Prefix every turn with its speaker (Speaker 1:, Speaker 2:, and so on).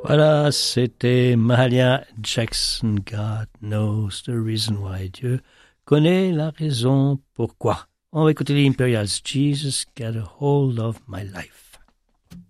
Speaker 1: Voilà, c'était Mahalia Jackson. God knows the reason why. Dieu connaît la raison pourquoi. On va écouter les Imperials. Jesus got a hold of my life.